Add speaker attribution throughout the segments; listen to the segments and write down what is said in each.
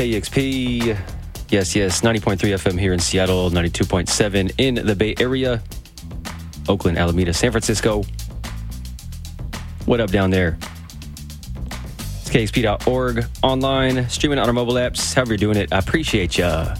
Speaker 1: KEXP. Yes, 90.3 FM here in Seattle, 92.7 in the Bay Area, Oakland, Alameda, San Francisco. What up down there? It's KEXP.org, online, streaming on our mobile apps, however you're doing it. I appreciate ya.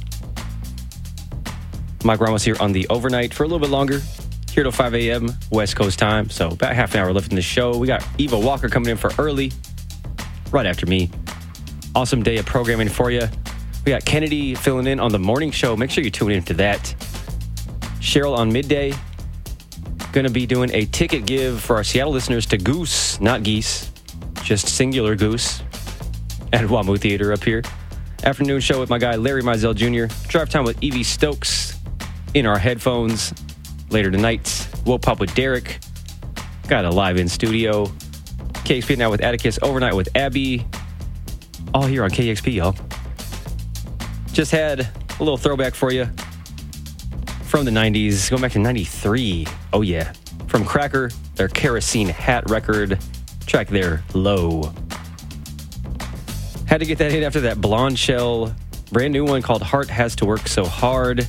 Speaker 1: Mike Ramos here on the overnight for a little bit longer, here till 5 a.m. West Coast time, so about half an hour left in the show. We got Eva Walker coming in for early, right after me. Awesome day of programming for you. We got Kennedy filling in on the morning show. Make sure you tune in to that. Cheryl on midday. Going to be doing a ticket give for our Seattle listeners to Goose, not Geese. Just singular Goose. At WAMU Theater up here. Afternoon show with my guy Larry Mizell Jr. Drive time with Evie Stokes in our headphones. Later tonight, Woke Pop with Derek. Got a live in studio. KEXP now with Atticus. Overnight with Abby. All here on KEXP, y'all. Just had a little throwback for you from the 90s, going back to 93. Oh, yeah. From Cracker, their Kerosene Hat record, track there, Low. Had to get that hit after that Blonde Shell brand new one called Heart Has to Work So Hard.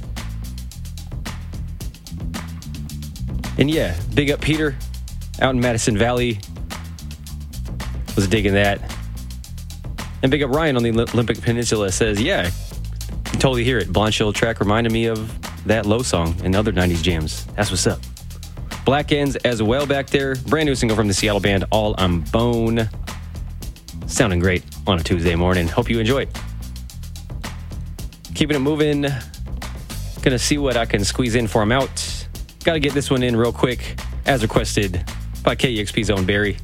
Speaker 1: And yeah, big up Peter out in Madison Valley. Was digging that. And big up Ryan on the Olympic Peninsula says, yeah, totally hear it. Blonde Shell track reminded me of that Low song and other 90s jams. That's what's up. Black Ends as well back there. Brand new single from the Seattle band All on Bone. Sounding great on a Tuesday morning. Hope you enjoy it. Keeping it moving. Gonna see what I can squeeze in before I'm out. Gotta get this one in real quick, as requested by KEXP's own Barry.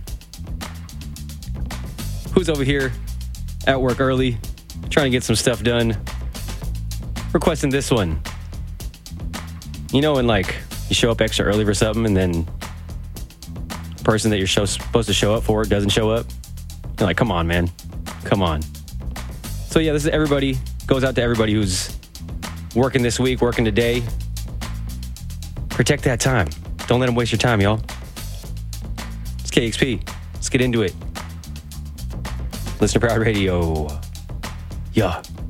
Speaker 1: Who's over here at work early, trying to get some stuff done. Requesting this one. You know when, like, you show up extra early for something and then the person that you're supposed to show up for doesn't show up? You're like, come on, man. Come on. So, yeah, this is everybody. Goes out to everybody who's working this week, working today. Protect that time. Don't let them waste your time, y'all. It's KEXP. Let's get into it. Listener Proud Radio. Yeah.